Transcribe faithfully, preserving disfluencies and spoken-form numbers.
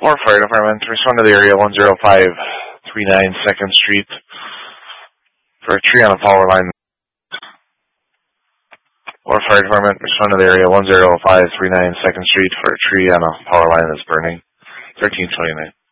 Or fire department, respond to the area one zero five three nine second Street for a tree on a power line. Or fire department, respond to the area one zero five three nine second Street for a tree on a power line that's burning. thirteen twenty-nine.